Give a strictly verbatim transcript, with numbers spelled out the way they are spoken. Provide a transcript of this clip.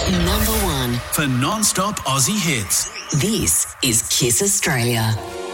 Number one for non-stop Aussie hits. This is Kiss Australia.